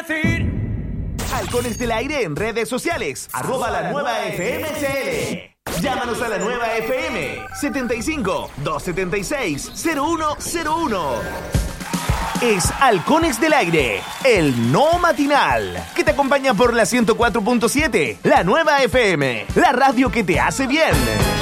Halcones del Aire en redes sociales, @lanuevaFMCL. Llámanos a La Nueva FM, 75-276-0101. Es Halcones del Aire, el no matinal, que te acompaña por la 104.7, La Nueva FM, la radio que te hace bien.